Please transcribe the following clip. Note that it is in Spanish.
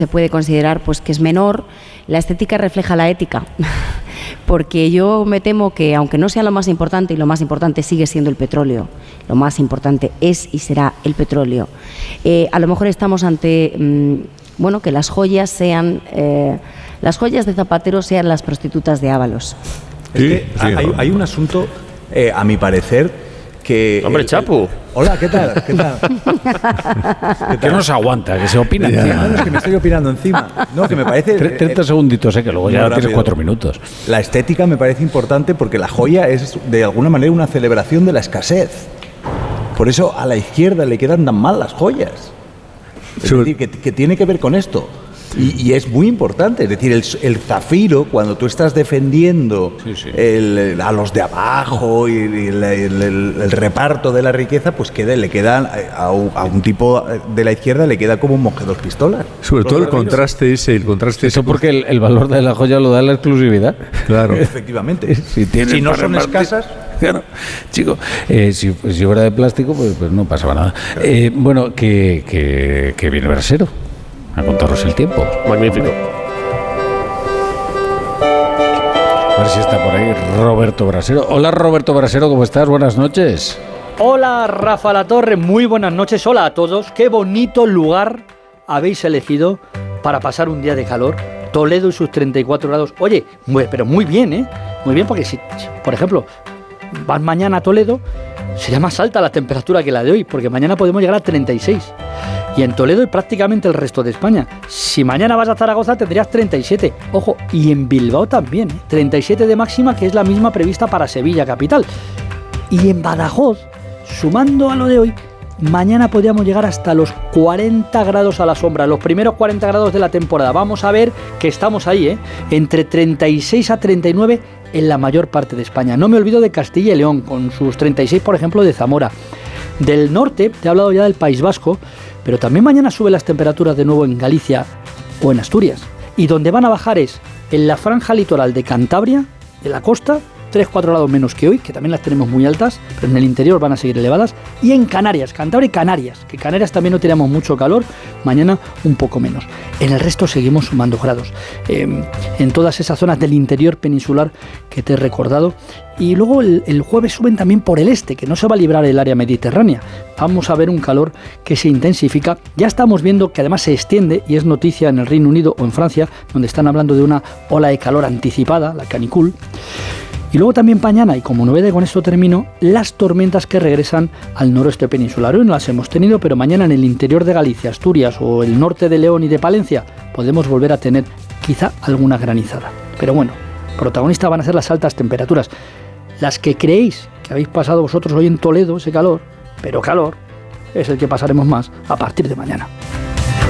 se puede considerar pues que es menor. La estética refleja la ética, porque yo me temo que aunque no sea lo más importante, y lo más importante sigue siendo el petróleo, lo más importante es y será el petróleo, a lo mejor estamos ante que las joyas sean las joyas de Zapatero sean las prostitutas de Ábalos. Es que hay un asunto, a mi parecer, que... ¡Hombre, Chapu! Hola, ¿qué tal? ¿Qué tal? Que no se aguanta, que se opina encima. No, es que me estoy opinando encima. No, que me parece... 30 segunditos, que luego ya tienes 4 minutos. La estética me parece importante porque la joya es, de alguna manera, una celebración de la escasez. Por eso a la izquierda le quedan tan mal las joyas. Es decir, que tiene que ver con esto. Y es muy importante, es decir, el zafiro, cuando tú estás defendiendo a los de abajo y el reparto de la riqueza, pues le queda a un tipo de la izquierda le queda como un monje dos pistolas. Sobre todo el contraste ese. Eso porque el valor de la joya lo da la exclusividad. Claro. Efectivamente. Si no son escasas... Claro, chico, si fuera de plástico, pues no pasaba nada. Que viene Brasero a contaros el tiempo. Magnífico. A ver si está por ahí Roberto Brasero. Hola, Roberto Brasero, ¿cómo estás? Buenas noches. Hola, Rafa Latorre, muy buenas noches. Hola a todos. Qué bonito lugar habéis elegido para pasar un día de calor. Toledo y sus 34 grados. Oye, pero muy bien, ¿eh? Muy bien, porque si, por ejemplo, vas mañana a Toledo, sería más alta la temperatura que la de hoy, porque mañana podemos llegar a 36. Y en Toledo y prácticamente el resto de España. Si mañana vas a Zaragoza tendrías 37. Ojo, y en Bilbao también, 37 de máxima, que es la misma prevista para Sevilla capital. Y en Badajoz, sumando a lo de hoy, mañana podríamos llegar hasta los 40 grados a la sombra, los primeros 40 grados de la temporada. Vamos a ver que estamos ahí, entre 36 a 39 en la mayor parte de España. No me olvido de Castilla y León, con sus 36, por ejemplo, de Zamora. Del norte, te he hablado ya del País Vasco, pero también mañana suben las temperaturas de nuevo en Galicia o en Asturias. Y donde van a bajar es en la franja litoral de Cantabria, de la costa, 3-4 grados menos que hoy, que también las tenemos muy altas, pero en el interior van a seguir elevadas. Y en Canarias, Cantabria y Canarias, que Canarias también no tenemos mucho calor, mañana un poco menos. En el resto seguimos sumando grados. En todas esas zonas del interior peninsular que te he recordado. Y luego el jueves suben también por el este, que no se va a librar el área mediterránea. Vamos a ver un calor que se intensifica. Ya estamos viendo que además se extiende, y es noticia en el Reino Unido o en Francia, donde están hablando de una ola de calor anticipada, la canicule. Y luego también mañana, y como novedad, con esto termino, las tormentas que regresan al noroeste peninsular. Hoy no las hemos tenido, pero mañana en el interior de Galicia, Asturias o el norte de León y de Palencia podemos volver a tener quizá alguna granizada. Pero bueno, protagonistas van a ser las altas temperaturas. Las que creéis que habéis pasado vosotros hoy en Toledo, ese calor, pero calor, es el que pasaremos más a partir de mañana.